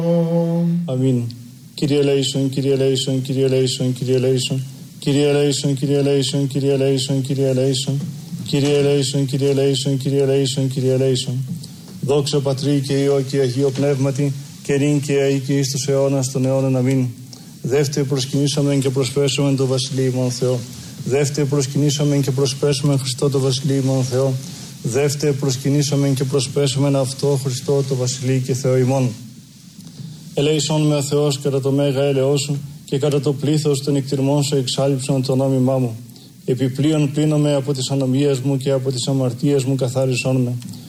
Αμήν. Κύριε ελέησον, Κύριε ελέησον, Κύριε ελέησον, Κύριε ελέησον. Κύριε ελέησον, Κύριε ελέησον, Κύριε ελέησον, Κύριε ελέησον. Κύριε ελέησον, Κύριε ελέησον, Κύριε ελέησον, Κύριε ελέησον. Δόξα Πατρί και Υιό και Αγίο Πνεύματι, και νυν και αεί και εις τους αιώνας των αιώνων. Αμήν. Δεύτερο προσκυνήσαμεν και προσπέσομεν το Βασιλείο ημών Θεό. Δεύτερο προσκυνήσαμεν και προσπέσομεν Χριστό το Βασιλείο ημών Θεό. Δεύτερο προσκυνήσαμεν και προσπέσομεν αυτό Χριστό το Βασιλείο και Θεό ημών. Ελέησον με ο Θεός κατά το μέγα έλεό σου και κατά το πλήθος των εκτιρμών σου εξάλειψον το νόμιμά μου. Επιπλέον πλύνομαι από τις ανομίες μου και από τις αμαρτίες μου καθάρισόν με.